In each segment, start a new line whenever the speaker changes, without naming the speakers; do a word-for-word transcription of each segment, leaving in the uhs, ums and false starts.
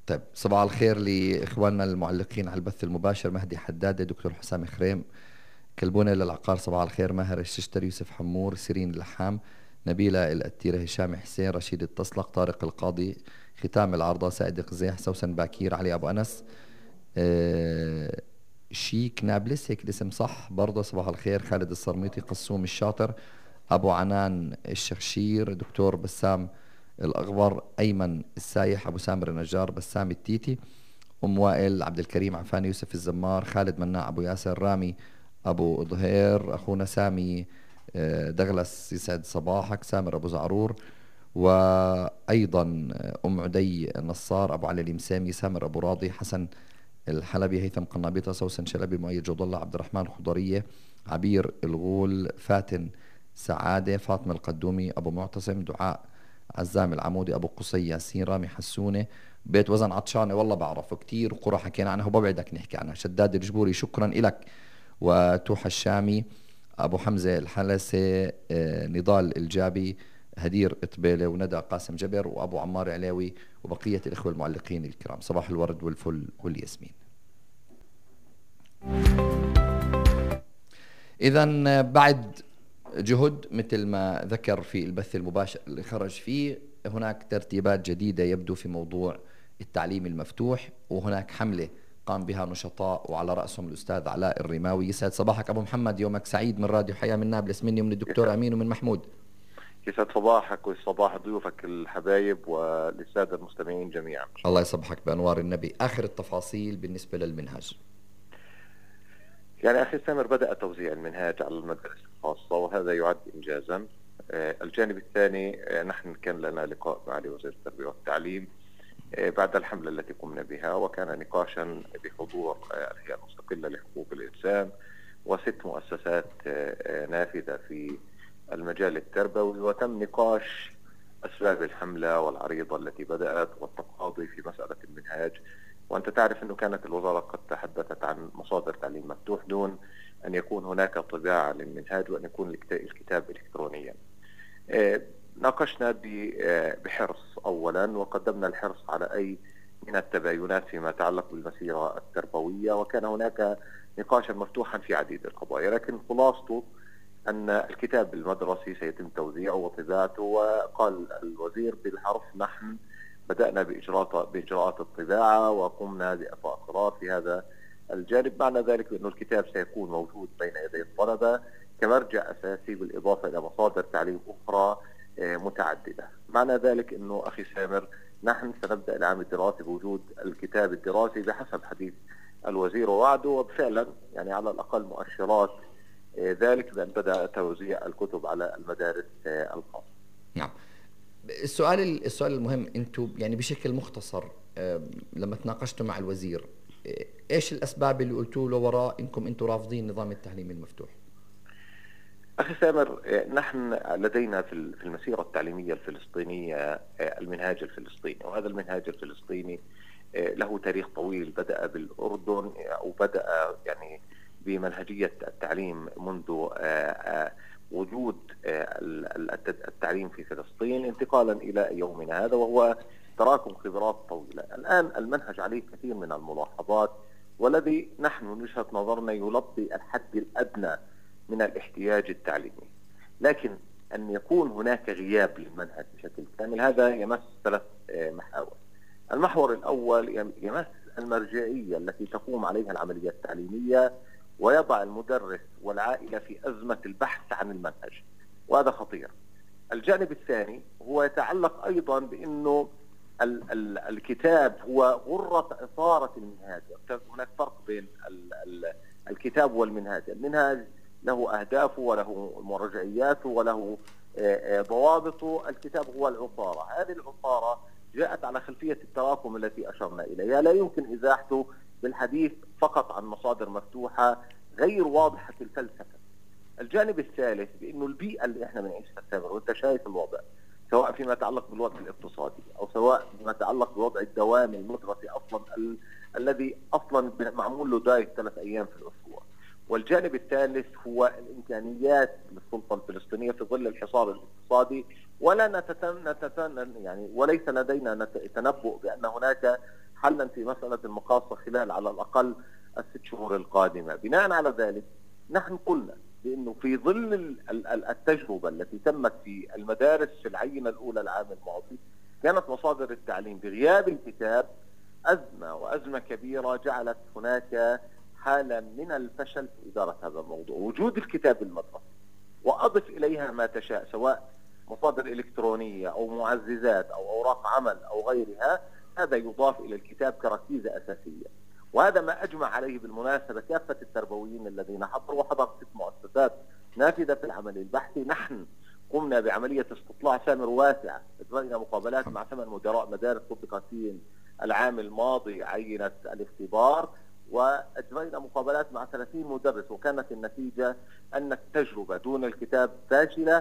طيب، صباح الخير لإخواننا المعلقين على البث المباشر: مهدي حدادة، دكتور حسام خريم، كلبونة للعقار صباح الخير، ماهر الششتري، يوسف حمور، سيرين اللحام، نبيلة الأتيرة، هشام حسين، رشيد التصلق، طارق القاضي، ختام العارضة، سائد قزيح، سوسن باكير، علي أبو أنس، آه شيك نابلس، هيك الاسم صح برضه، صباح الخير، خالد الصرميطي، قسوم الشاطر، أبو عنان الشخشير، دكتور بسام الأغبر، أيمن السايح، أبو سامر النجار، بسام التيتي، أم وائل، عبد الكريم عفاني، يوسف الزمار، خالد مناع، أبو ياسر، رامي أبو ظهير، أخونا سامي آه، دغلس، يسعد صباحك، سامر أبو زعرور، وأيضا آه، أم عدي النصار، أبو علي المسامي، سامر أبو راضي، حسن الحلبي، هيثم قنابيطة، سوسن شلبي، مؤيد جود الله، عبد الرحمن خضرية، عبير الغول، فاتن سعادة، فاطمة القدومي، أبو معتصم، دعاء عزام العمودي، أبو قصي ياسين، رامي حسونة، بيت وزن عطشانة والله بعرف كتير، قرى حكينا عنها وببعدك نحكي عنها، شداد الجبوري شكرا إلك، وتوحى الشامي، أبو حمزة الحلسة، آه، نضال الجابي، هدير إطبيلة، وندى قاسم جبر، وأبو عمار علاوي، وبقية الإخوة المعلقين الكرام، صباح الورد والفل والياسمين. إذا بعد جهد مثل ما ذكر في البث المباشر اللي خرج فيه، هناك ترتيبات جديدة يبدو في موضوع التعليم المفتوح، وهناك حملة قام بها نشطاء وعلى رأسهم الأستاذ علاء الرماوي. يسعد صباحك أبو محمد، يومك سعيد، من راديو حياة من نابلس، مني ومن الدكتور
يسعد
أمين ومن محمود.
يسعد صباحك وصباح ضيوفك الحبايب وللسادة المستمعين جميعا إن شاء
الله
الله.
يصبحك بأنوار النبي. آخر التفاصيل بالنسبة للمنهج.
يعني أخي سامر، بدأ توزيع المنهاج على المدارس الخاصة وهذا يعد إنجازا. آه، الجانب الثاني، آه، نحن كان لنا لقاء مع وزير التربية والتعليم آه، بعد الحملة التي قمنا بها، وكان نقاشا بحضور آه، الهيئة المستقلة لحقوق الإنسان وست مؤسسات آه، آه، نافذة في المجال التربوي، وتم نقاش أسباب الحملة والعريضة التي بدأت والتقاضي في مسألة المنهاج. وأنت تعرف أنه كانت الوزارة قد تحدثت عن مصادر تعليم مفتوح دون أن يكون هناك طباعة للمنهاج وأن يكون الكتاب إلكترونيا. آه، ناقشنا آه، بحرص أولا، وقدمنا الحرص على أي من التباينات فيما يتعلق بالمسيرة التربوية، وكان هناك نقاشا مفتوحا في عديد القضايا، لكن خلاصته أن الكتاب المدرسي سيتم توزيعه وطباعته. وقال الوزير بالحرف: نحن بدأنا بإجراءات بإجراءات الطباعة وقمنا بإعطاء قرار في هذا الجانب. معنى ذلك بأن الكتاب سيكون موجود بين يدي الطلبة كمرجع أساسي، بالإضافة إلى مصادر تعليم أخرى متعددة. معنى ذلك أنه أخي سامر، نحن سنبدأ العام الدراسي بوجود الكتاب الدراسي بحسب حديث الوزير ووعده، وفعلا يعني على الأقل مؤشرات ذلك بأن بدأ توزيع الكتب على المدارس الخاصة.
نعم. السؤال السؤال المهم، انتم يعني بشكل مختصر لما تناقشتوا مع الوزير، ايش الاسباب اللي قلتوا له وراء انكم انتم رافضين نظام التعليم المفتوح؟
أخي سامر، نحن لدينا في المسيرة التعليمية الفلسطينية المنهاج الفلسطيني، وهذا المنهاج الفلسطيني له تاريخ طويل، بدأ بالأردن أو بدأ يعني بمنهجية التعليم منذ وجود التعليم في فلسطين انتقالا إلى يومنا هذا، وهو تراكم خبرات طويلة. الآن المنهج عليه كثير من الملاحظات، والذي نحن من وجهة نظرنا يلبي الحد الأدنى من الاحتياج التعليمي، لكن أن يكون هناك غياب للمنهج بشكل كامل هذا يمس ثلاث محاور. المحور الأول يمس المرجعية التي تقوم عليها العملية التعليمية، ويضع المدرس والعائلة في أزمة البحث عن المنهج، وهذا خطير. الجانب الثاني هو يتعلق أيضا بأنه ال ال الكتاب هو غرة إثارة المنهاج. هناك فرق بين ال ال الكتاب والمنهاج. المنهاج له أهدافه وله مرجعياته وله ضوابطه، الكتاب هو العصارة. هذه العصارة جاءت على خلفية التراكم التي أشرنا إليها، لا يمكن إزاحته بالحديث فقط عن مصادر مفتوحة غير واضحة الفلسفة. الجانب الثالث بأنه البيئة اللي احنا بنعيشها سامر، وانت شايف الوضع سواء فيما يتعلق بالوضع الاقتصادي أو سواء فيما يتعلق بوضع الدوام المدرسي أصلا ال الذي أصلا معمول له دايت ثلاث أيام في الأسبوع. والجانب الثالث هو الإمكانيات للسلطة الفلسطينية في ظل الحصار الاقتصادي، ولا نتتن يعني وليس لدينا تنبؤ بأن هناك حلا في مسألة المقاصة خلال على الأقل الست شهور القادمة. بناء على ذلك نحن قلنا بأنه في ظل التجربة التي تمت في المدارس في العينة الأولى العام الماضي، كانت مصادر التعليم بغياب الكتاب أزمة وأزمة كبيرة جعلت هناك حالة من الفشل في إدارة هذا الموضوع. وجود الكتاب المدرسي وأضف إليها ما تشاء سواء مصادر إلكترونية أو معززات أو أوراق عمل أو غيرها، هذا يضاف إلى الكتاب كركيزة أساسية. وهذا ما أجمع عليه بالمناسبة كافة التربويين الذين حضروا، وحضرت ست مؤسسات نافذة في العمل البحثي. نحن قمنا بعملية استطلاع سامر واسعة، أجرينا مقابلات مع ثمان مدراء مدارس طبقت فيهم العام الماضي عينة الاختبار، وأجرينا مقابلات مع ثلاثين مدرس، وكانت النتيجة أن التجربة دون الكتاب فاشلة.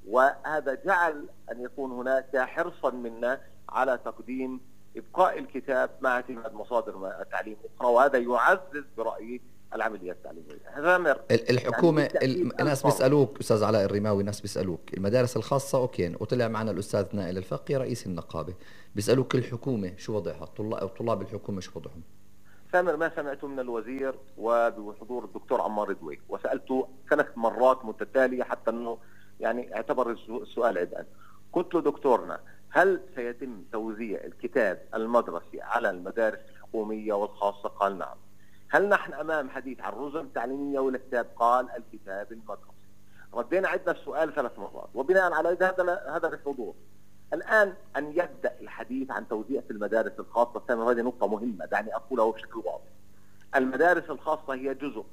وهذا جعل أن يكون هناك حرصا منا على تقديم إبقاء الكتاب مع اعتماد مصادر تعليم أخرى، وهذا يعزز برأيي العملية التعليمية. هذا
الحكومة يعني الناس بيسألوك أستاذ علاء الرماوي، الناس بيسألوك المدارس الخاصة أوكي، وطلع معنا الأستاذ نائل الفقي رئيس النقابة، بيسألوك الحكومة شو وضعها، طلاب طلاب الحكومة شو وضعهم؟
سامر ما سمعت من الوزير وبحضور الدكتور عمار دويك، وسألته ثلاث مرات متتالية حتى أنه يعني اعتبر السؤال عبئا. قلت له دكتورنا هل سيتم توزيع الكتاب المدرسي على المدارس الحكومية والخاصة؟ قال نعم. هل نحن أمام حديث عن رزم تعليمية ولا كتاب؟ قال الكتاب المدرسي. ردينا عدنا السؤال ثلاث مرات، وبناء على هذا هذا الحضور الآن أن يبدأ الحديث عن توزيع في المدارس الخاصة. سامر هذه نقطة مهمة دعني أقولها بشكل واضح. المدارس الخاصة هي جزء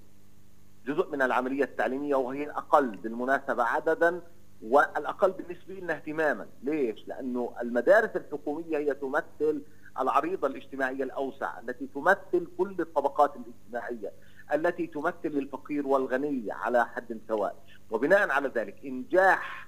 جزء من العملية التعليمية، وهي الأقل بالمناسبة عددا والأقل بالنسبة لنا اهتماما. ليش؟ لأنه المدارس الحكومية هي تمثل العريضة الاجتماعية الأوسع التي تمثل كل الطبقات الاجتماعية، التي تمثل الفقير والغني على حد سواء. وبناء على ذلك إنجاح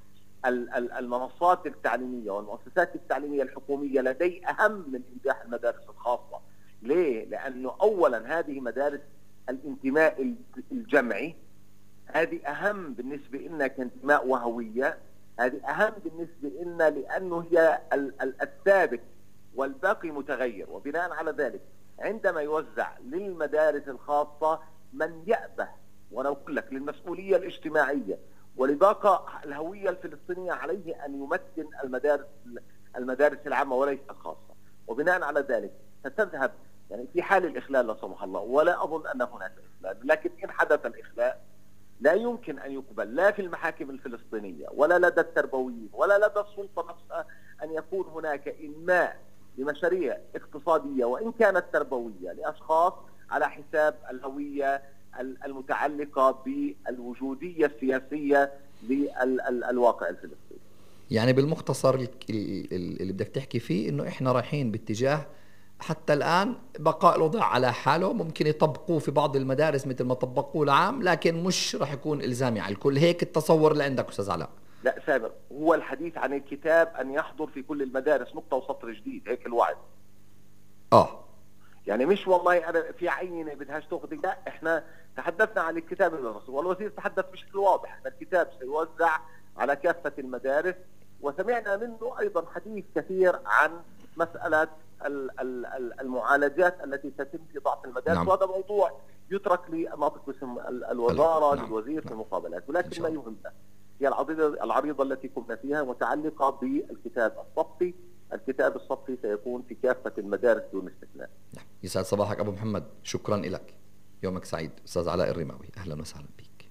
المنصات التعليمية والمؤسسات التعليمية الحكومية لدي أهم من إنجاح المدارس الخاصة. ليه؟ لأنه أولا هذه مدارس الانتماء الجمعي، هذه أهم بالنسبة لنا كانتماء وهوية، هذه أهم بالنسبة لنا لأنه هي الثابت والباقي متغير. وبناء على ذلك عندما يوزع للمدارس الخاصة من يأبه، وأنا أقول لك للمسؤولية الاجتماعية ولبقاء الهوية الفلسطينية عليه أن يمكن المدارس المدارس العامة وليس الخاصة. وبناء على ذلك ستذهب يعني في حال الإخلال لا سمح الله، ولا أظن أن هناك إخلال، لكن إن حدث الإخلال لا يمكن أن يقبل لا في المحاكم الفلسطينية ولا لدى التربويين ولا لدى السلطة نفسها أن يكون هناك إنماء لمشاريع اقتصادية وإن كانت تربوية لأشخاص على حساب الهوية المتعلقة بالوجودية السياسية للواقع الفلسطيني.
يعني بالمختصر اللي بدك تحكي فيه إنه إحنا رايحين باتجاه حتى الآن بقاء الوضع على حاله، ممكن يطبقوه في بعض المدارس مثل ما طبقوه العام، لكن مش راح يكون إلزامي على الكل. هيك التصور اللي عندك أستاذ علاء؟
لا سامر، هو الحديث عن الكتاب أن يحضر في كل المدارس نقطة وسطر جديد، هيك الوعد.
آه
يعني مش والله أنا في عينة بدهاش تأخذ، لا إحنا تحدثنا عن الكتاب المدرسي والوزير تحدث بشكل واضح أن الكتاب سيوزع على كافة المدارس، وسمعنا منه أيضا حديث كثير عن مسألة المعالجات التي تتم في بعض المدارس. نعم. وهذا موضوع يترك لناطق باسم الوزارة نعم. للوزير في المقابلات، ولكن ما يهمنا هي العريضة العريضة التي قمنا فيها متعلقة بالكتاب الصفي. الكتاب الصفي سيكون في كافة المدارس دون استثناء.
نعم. يسعد صباحك أبو محمد، شكرا لك، يومك سعيد. أستاذ علاء الرماوي أهلا وسهلا بك.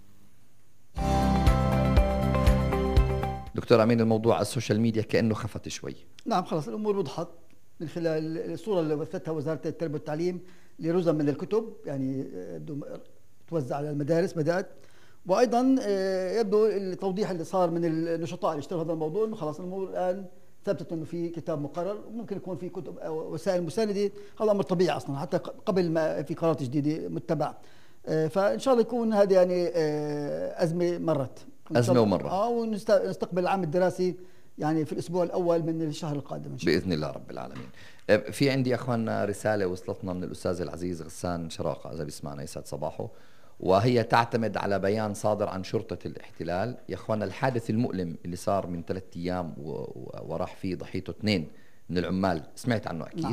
دكتور أمين، الموضوع على السوشيال ميديا كأنه خفت شوي.
نعم خلاص الأمور وضحت من خلال الصورة اللي بثتها وزارة التربية والتعليم لرزم من الكتب يعني توزع على المدارس بدأت، وأيضا يبدو التوضيح اللي صار من النشطاء اللي اشتغلوا هذا الموضوع إنه خلاص الأمور الآن ثبتت إنه في كتاب مقرر وممكن يكون في كتب أو وسائل مساندة. هذا أمر طبيعي أصلا حتى قبل ما في قرارات جديدة متبعة، فإن شاء الله يكون هذه يعني أزمة مرت
أزمة ومرت
آه ونستقبل العام الدراسي يعني في الأسبوع الأول من الشهر القادم إن شاء الله
بإذن الله رب العالمين. في عندي أخواننا رسالة وصلتنا من الأستاذ العزيز غسان شراقة إذا بيسمعنا يسعد صباحه، وهي تعتمد على بيان صادر عن شرطة الاحتلال. يا أخواننا الحادث المؤلم اللي صار من ثلاثة أيام وراح فيه ضحيته اثنين من العمال، سمعت عنه أكيد. نعم.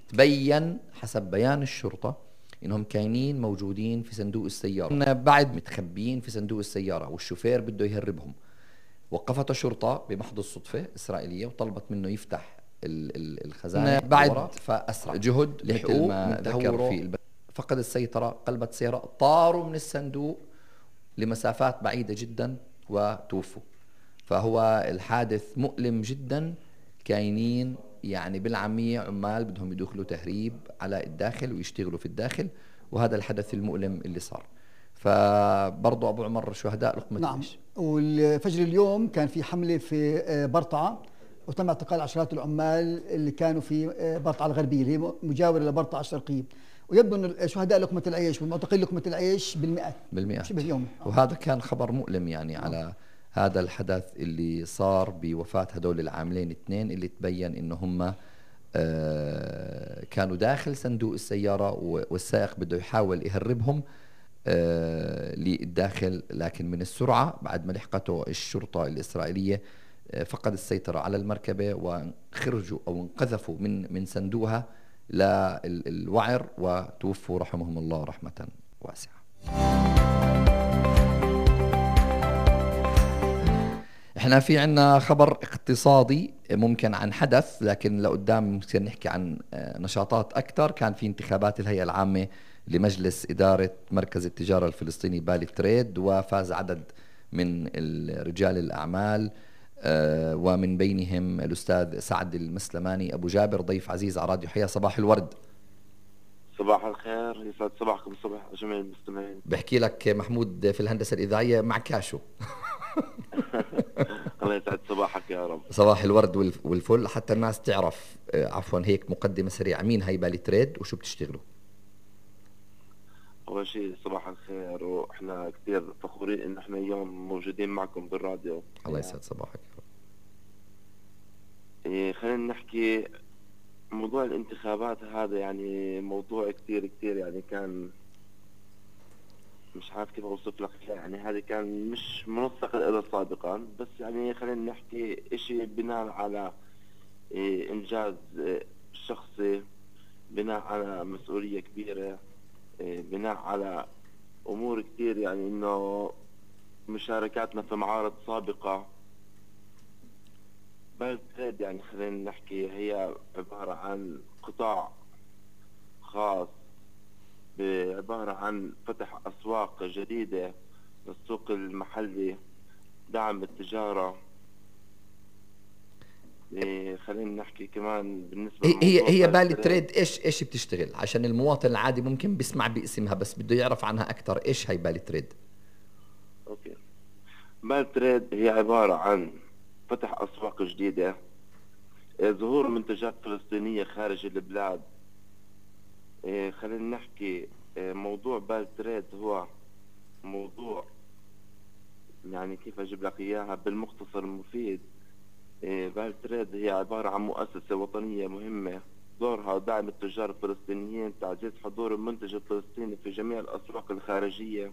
تبين حسب بيان الشرطة انهم كاينين موجودين في صندوق السيارة، بعد متخبيين في صندوق السيارة والشوفير بده يهربهم. وقفته الشرطة بمحض الصدفة إسرائيلية وطلبت منه يفتح الخزانة بعد، فأسرع جهد مثل ما ذكر في الب... فقد السيطرة، قلبت السيارة، طاروا من الصندوق لمسافات بعيدة جدا وتوفوا. فهو الحادث مؤلم جدا. كاينين يعني بالعامية عمال بدهم يدخلوا تهريب على الداخل ويشتغلوا في الداخل، وهذا الحدث المؤلم اللي صار. فبرضو أبو عمر شهداء لقمة
نعم.
العيش.
والفجر اليوم كان في حملة في برطعة، وتم اعتقال عشرات العمال اللي كانوا في برطعة الغربية اللي هي مجاورة لبرطعة الشرقية، ويبدو أن شهداء لقمة العيش والمعتقلين لقمة العيش بالمئات
بالمئات
شبه يومي.
وهذا كان خبر مؤلم يعني آه. على هذا الحدث اللي صار بوفاة هدول العاملين اثنين اللي تبين إنه هم آه كانوا داخل صندوق السيارة والسائق بده يحاول يهربهم آه للداخل، لكن من السرعة بعد ما لحقته الشرطة الإسرائيلية آه فقد السيطرة على المركبة وخرجوا أو انقذفوا من من صندوقها للوعر وتوفوا رحمهم الله رحمة واسعة. احنا في عنا خبر اقتصادي ممكن عن حدث، لكن لقدام ممكن نحكي عن نشاطات أكثر. كان في انتخابات الهيئة العامة لمجلس إدارة مركز التجارة الفلسطيني بالي تريد، وفاز عدد من رجال الأعمال ومن بينهم الأستاذ سعد المسلماني أبو جابر، ضيف عزيز على راديو حياة. صباح الورد.
صباح الخير، يسعد صباحكم الصبح جميع المستمعين.
بحكي لك محمود في الهندسة الإذاعية مع كاشو.
الله يسعد صباحك يا رب.
صباح الورد والفل. حتى الناس تعرف عفوا هيك مقدمة سريعة، مين هي بالي تريد وشو بتشتغلوا؟
أول شيء صباح الخير، وإحنا كثير فخورين إن إحنا اليوم موجودين معكم بالراديو.
الله يسعد صباحك.
إيه خلينا نحكي موضوع الانتخابات هذا، يعني موضوع كثير كثير يعني كان مش عارف كيف اوصف لك، يعني هذا كان مش منسق له سابقا، بس يعني خلينا نحكي اشي بناء على إيه انجاز إيه شخصي، بناء على مسؤولية كبيرة، إيه بناء على امور كثير، يعني انه مشاركاتنا في معارض سابقة. بالي تريد يعني خلينا نحكي هي عبارة عن قطاع خاص، عبارة عن فتح أسواق جديدة للسوق المحلي، دعم التجارة. إيه خلينا نحكي كمان بالنسبة
هي هي بالي تريد ايش ايش بتشتغل عشان المواطن العادي ممكن بيسمع باسمها بس بده يعرف عنها أكثر. ايش هي بالي تريد؟
اوكي، بالي تريد هي عبارة عن فتح أسواق جديدة، إيه ظهور منتجات فلسطينية خارج البلاد. إيه خلينا نحكي إيه موضوع بالي تريد هو موضوع يعني كيف أجيب لك إياها بالمختصر المفيد. إيه بالي تريد هي عبارة عن مؤسسة وطنية مهمة، دورها دعم التجار الفلسطينيين، تعزيز حضور المنتج الفلسطيني في جميع الأسواق الخارجية.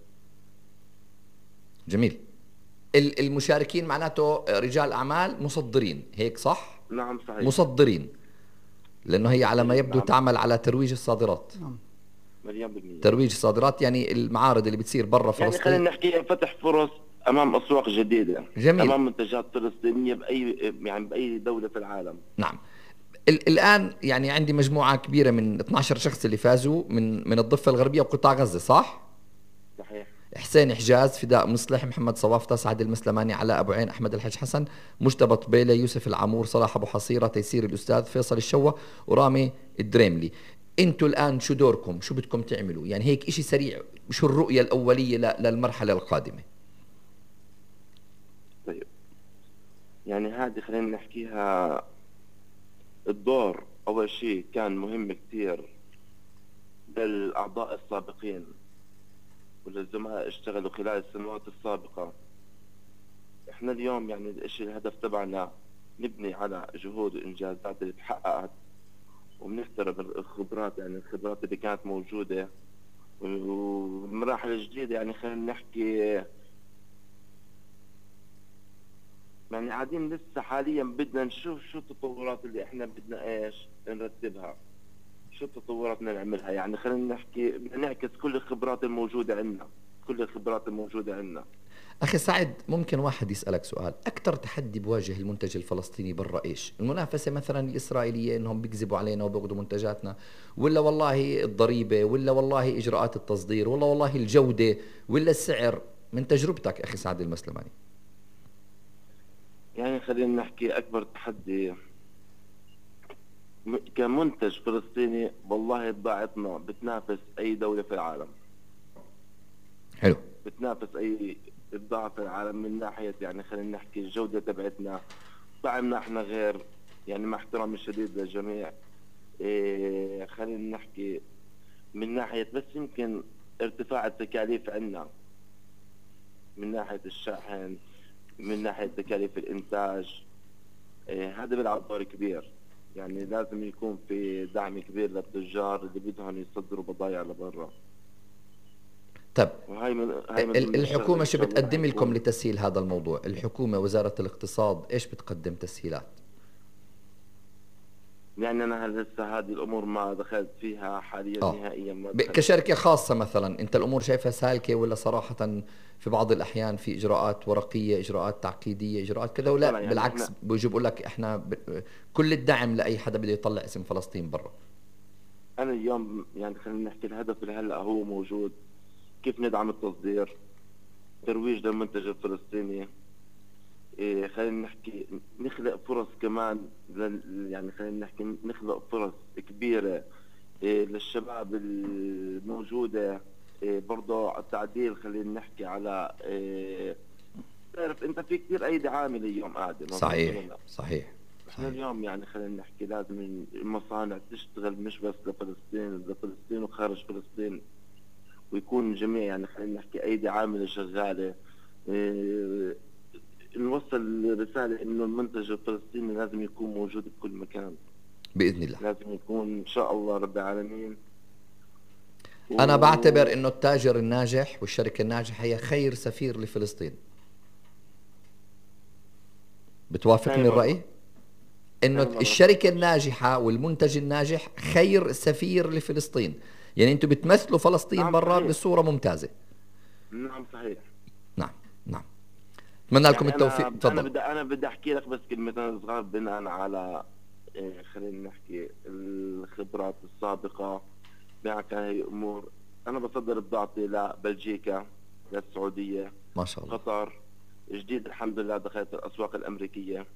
جميل. المشاركين معناته رجال أعمال مصدرين، هيك صح؟
نعم صحيح،
مصدرين، لأنه هي على ما يبدو نعم. تعمل على ترويج الصادرات.
نعم.
مليون بالمية
ترويج الصادرات، يعني المعارض اللي بتصير برا فلسطين،
يعني خلينا نحكي فتح فرص أمام أسواق جديدة.
جميل.
أمام منتجات فلسطينية بأي يعني بأي دولة في العالم.
نعم. الآن يعني عندي مجموعة كبيرة من اثني عشر شخص اللي فازوا من من الضفة الغربية وقطاع غزة، صح؟
صحيح.
حسين حجاز، فداء مصلح، محمد صوافته، سعد المسلماني، علاء أبو عين، أحمد الحج حسن، مجتبى طبيلة، يوسف العمور، صلاح أبو حصيرة، تيسير الأستاذ، فيصل الشوة، ورامي الدريملي. انتوا الآن شو دوركم؟ شو بدكم تعملوا؟ يعني هيك إشي سريع، شو الرؤية الأولية للمرحلة القادمة؟
طيب يعني هذه خلينا نحكيها، الدور أول شيء كان مهم كتير للأعضاء السابقين وللزملاء اشتغلوا خلال السنوات السابقة. احنا اليوم يعني الاشي الهدف تبعنا نبني على جهود وانجازات اللي تحققت، وبنحترم الخبرات، يعني الخبرات اللي كانت موجودة، والمراحل الجديدة يعني خلينا نحكي يعني قاعدين لسه حاليا بدنا نشوف شو التطورات اللي احنا بدنا ايش نرتبها، شو التطورات بدنا نعملها؟ يعني خلينا نحكي بدنا نعكس كل الخبرات الموجودة عندنا، كل الخبرات الموجودة عندنا.
أخي سعد، ممكن واحد يسألك سؤال، أكثر تحدي بواجه المنتج الفلسطيني برا إيش؟ المنافسة مثلا الإسرائيلية إنهم بيكذبوا علينا وبياخذوا منتجاتنا، ولا والله الضريبة، ولا والله إجراءات التصدير، ولا والله الجودة، ولا السعر؟ من تجربتك أخي سعد المسلماني.
يعني خلينا نحكي أكبر تحدي كمنتج فلسطيني، والله بضاعتنا بتنافس أي دولة في العالم.
حلو.
بتنافس أي بضاعة في العالم من ناحية، يعني خلينا نحكي الجودة تبعتنا، طعمنا احنا غير، يعني مع احترامي الشديد للجميع. إيه خلينا نحكي من ناحية بس يمكن ارتفاع التكاليف عندنا، من ناحية الشحن، من ناحية تكاليف الإنتاج. إيه هذا بيلعب دور كبير، يعني لازم يكون في دعم كبير للتجار اللي بدهم يصدروا بضايع لبرا.
طب
وهي من هي من
الحكومة شو بتقدم لكم لتسهيل هذا الموضوع؟ الحكومة وزارة الاقتصاد ايش بتقدم تسهيلات؟
يعني انا لسه هذه الامور ما دخلت فيها حاليا
آه.
نهائيا. ما
كشركة خاصة مثلا انت الامور شايفها سالكة، ولا صراحة في بعض الاحيان في اجراءات ورقية، اجراءات تعقيدية، اجراءات كذا، ولا يعني بالعكس بيجوا بقول لك احنا ب... كل الدعم لاي حدا بده يطلع اسم فلسطين برا؟
انا اليوم يعني خلينا نحكي الهدف اللي هلا هو موجود، كيف ندعم التصدير، ترويج للمنتج الفلسطيني. إيه خلينا نحكي نخلق فرص كمان، يعني خلينا نحكي نخلق فرص كبيرة إيه للشباب الموجودة. إيه برضه التعديل، خلينا نحكي على إيه، تعرف انت في كثير ايدي عاملة اليوم قاعدة.
صحيح صحيح.
احنا اليوم يعني خلينا نحكي لازم المصانع تشتغل مش بس لفلسطين، لفلسطين وخارج فلسطين، ويكون الجميع يعني خلينا نحكي ايدي عاملة شغالة. إيه نوصل رسالة انه المنتج الفلسطيني لازم يكون موجود بكل مكان
بإذن الله.
لازم يكون ان شاء الله رب العالمين.
و... انا بعتبر انه التاجر الناجح والشركة الناجحة هي خير سفير لفلسطين. بتوافقني الرأي؟ انه الشركة الناجحة والمنتج الناجح خير سفير لفلسطين، يعني انتم بتمثلوا فلسطين نعم برا بصورة ممتازة.
نعم صحيح.
نعم نعم. اتمنى لكم يعني التوفيق.
تفضل. انا بدي انا بدي احكي لك بس كلمتين صغار بناء على إيه خلينا نحكي الخبرات السابقة. معك هاي امور، انا بصدر بضاعتي لبلجيكا، للسعودية،
ما شاء الله،
قطر، جديد الحمد لله دخلت الاسواق الامريكية،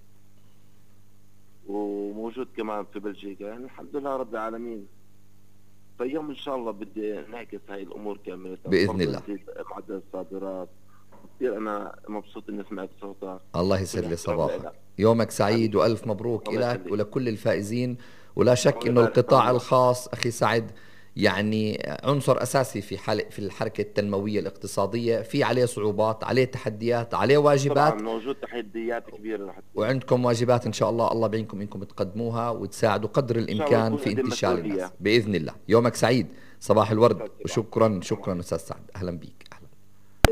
وموجود كمان في بلجيكا، يعني الحمد لله رب العالمين. فاليوم ان شاء الله بدي نعكس هاي الامور كاملة
باذن الله،
معدل الصادرات. كثير انا مبسوط اني سمعت صوتك.
الله يسعد لي صباحك، يومك سعيد والف مبروك لك ولكل الفائزين. ولا شك انه القطاع الخاص اخي سعد يعني عنصر اساسي في حال في الحركه التنمويه الاقتصاديه، في عليه صعوبات، عليه تحديات، عليه واجبات.
طبعا موجود تحديات كبيره رح تكون.
وعندكم واجبات ان شاء الله، الله بعينكم انكم تقدموها وتساعدوا قدر الامكان في انتشال الناس باذن الله. يومك سعيد، صباح الورد، وشكرا شكرا استاذ سعد، اهلا بك.